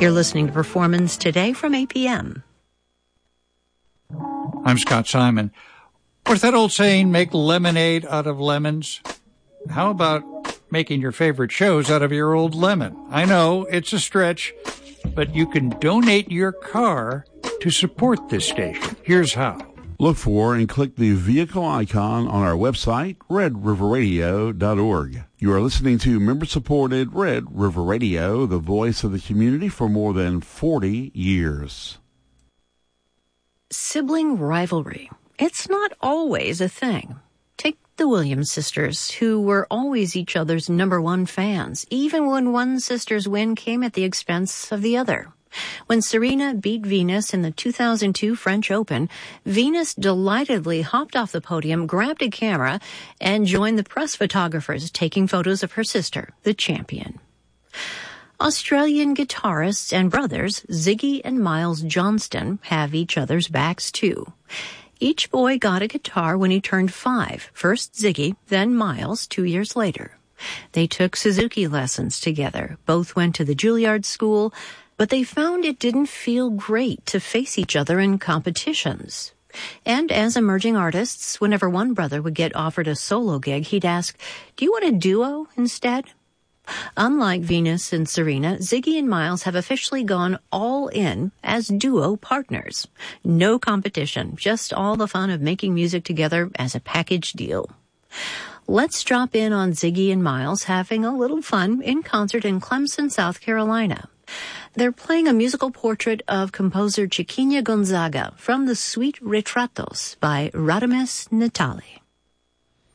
You're listening to Performance Today from APM. I'm Scott Simon. What's that old saying, make lemonade out of lemons? How about making your favorite shows out of your old lemon? I know it's a stretch, but you can donate your car to support this station. Here's how. Look for and click the vehicle icon on our website, redriverradio.org. You are listening to member-supported Red River Radio, the voice of the community for more than 40 years. Sibling rivalry. It's not always a thing. Take the Williams sisters, who were always each other's number one fans, even when one sister's win came at the expense of the other. When Serena beat Venus in the 2002 French Open, Venus delightedly hopped off the podium, grabbed a camera, and joined the press photographers taking photos of her sister, the champion. Australian guitarists and brothers Ziggy and Miles Johnston have each other's backs, too. Each boy got a guitar when he turned 5, first Ziggy, then Miles 2 years later. They took Suzuki lessons together. Both went to the Juilliard School, but they found it didn't feel great to face each other in competitions. And as emerging artists, whenever one brother would get offered a solo gig, he'd ask, "Do you want a duo instead?" Unlike Venus and Serena, Ziggy and Miles have officially gone all in as duo partners. No competition, just all the fun of making music together as a package deal. Let's drop in on Ziggy and Miles having a little fun in concert in Clemson, South Carolina. They're playing a musical portrait of composer Chiquinha Gonzaga from the Suite Retratos by Radames Natali.